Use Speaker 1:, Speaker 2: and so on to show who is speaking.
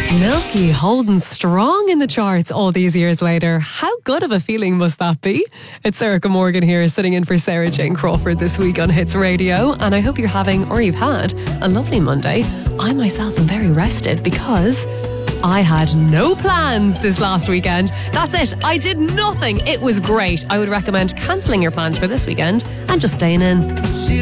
Speaker 1: Milky holding strong in the charts all these years later. How good of a feeling must that be? It's Erica Morgan here, sitting in for Sarah Jane Crawford this week on Hits Radio, and I hope you're having, or you've had, a lovely Monday. I myself am very rested because I had no plans this last weekend. That's it. I did nothing. It was great. I would recommend cancelling your plans for this weekend and just staying in.